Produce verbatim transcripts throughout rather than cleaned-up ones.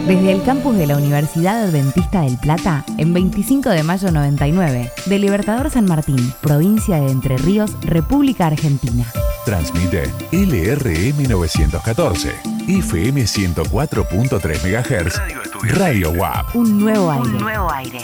Desde el campus de la Universidad Adventista del Plata, en veinticinco de mayo noventa y nueve, de Libertador San Martín, provincia de Entre Ríos, República Argentina. Transmite L R M novecientos catorce, F M ciento cuatro punto tres megahertz, Radio W A P. Un nuevo aire. Un nuevo aire.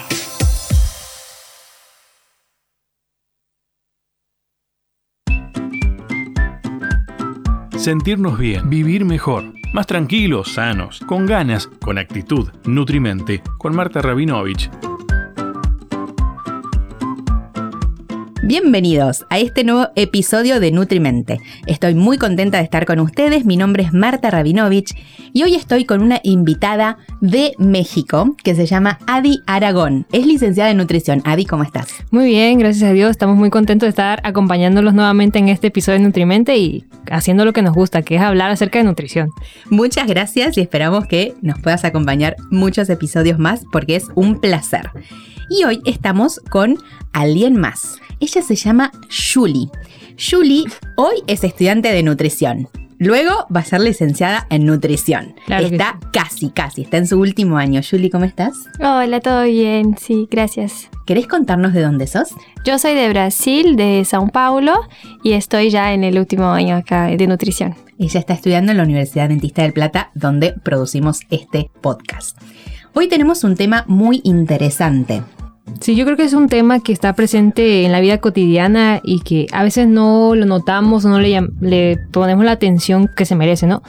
Sentirnos bien, vivir mejor, más tranquilos, sanos, con ganas, con actitud. Nutrimente, con Marta Rabinovich. Bienvenidos a este nuevo episodio de Nutrimente. Estoy muy contenta de estar con ustedes. Mi nombre es Marta Rabinovich y hoy estoy con una invitada de México que se llama Adi Aragón. Es licenciada en nutrición. Adi, ¿cómo estás? Muy bien, gracias a Dios. Estamos muy contentos de estar acompañándolos nuevamente en este episodio de Nutrimente y haciendo lo que nos gusta, que es hablar acerca de nutrición. Muchas gracias y esperamos que nos puedas acompañar muchos episodios más porque es un placer. Y hoy estamos con alguien más. Ella se llama Julie. Julie hoy es estudiante de nutrición. Luego va a ser licenciada en nutrición. Claro está sí. casi, casi, está en su último año. Julie, ¿cómo estás? Hola, todo bien, sí, gracias. ¿Querés contarnos de dónde sos? Yo soy de Brasil, de São Paulo, y estoy ya en el último año acá de nutrición. Ella está estudiando en la Universidad Adventista del Plata, donde producimos este podcast. Hoy tenemos un tema muy interesante. Sí, yo creo que es un tema que está presente en la vida cotidiana y que a veces no lo notamos o no le, le ponemos la atención que se merece, ¿no?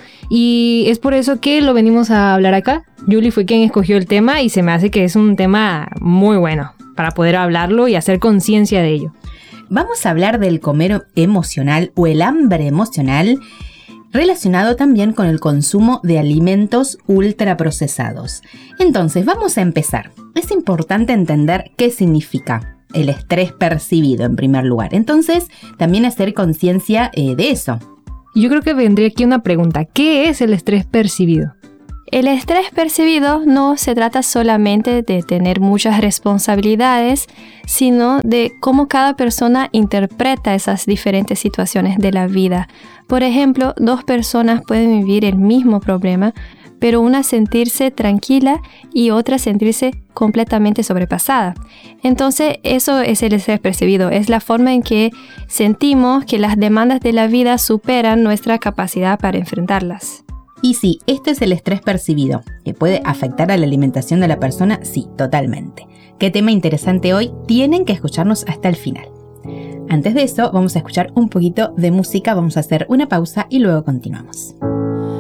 Y es por eso que lo venimos a hablar acá. Julie fue quien escogió el tema y se me hace que es un tema muy bueno para poder hablarlo y hacer conciencia de ello. Vamos a hablar del comer emocional o el hambre emocional, relacionado también con el consumo de alimentos ultraprocesados. Entonces, vamos a empezar. Es importante entender qué significa el estrés percibido en primer lugar. Entonces, también hacer conciencia eh, de eso. Yo creo que vendría aquí una pregunta. ¿Qué es el estrés percibido? El estrés percibido no se trata solamente de tener muchas responsabilidades, sino de cómo cada persona interpreta esas diferentes situaciones de la vida. Por ejemplo, dos personas pueden vivir el mismo problema, pero una sentirse tranquila y otra sentirse completamente sobrepasada. Entonces, eso es el estrés percibido, es la forma en que sentimos que las demandas de la vida superan nuestra capacidad para enfrentarlas. Y sí, este es el estrés percibido, que puede afectar a la alimentación de la persona, sí, totalmente. Qué tema interesante hoy, tienen que escucharnos hasta el final. Antes de eso, vamos a escuchar un poquito de música, vamos a hacer una pausa y luego continuamos.